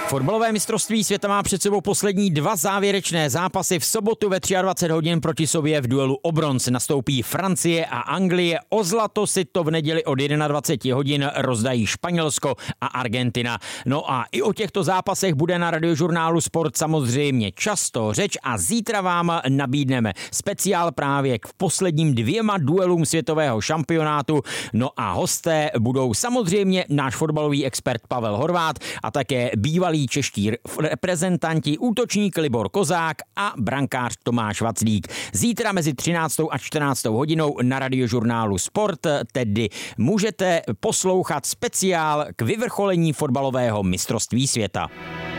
Fotbalové mistrovství světa má před sebou poslední 2 závěrečné zápasy. V sobotu ve 23 hodin proti sobě v duelu o bronz nastoupí Francie a Anglie. O zlato si to v neděli od 21 hodin rozdají Španělsko a Argentina. No a i o těchto zápasech bude na Radiožurnálu Sport samozřejmě často řeč a zítra vám nabídneme speciál právě k posledním 2 duelům světového šampionátu. No a hosté budou samozřejmě náš fotbalový expert Pavel Horváth a také bývalí čeští reprezentanti, útočník Libor Kozák a brankář Tomáš Vaclík. Zítra mezi 13. a 14. hodinou na Radiožurnálu Sport tedy můžete poslouchat speciál k vyvrcholení fotbalového mistrovství světa.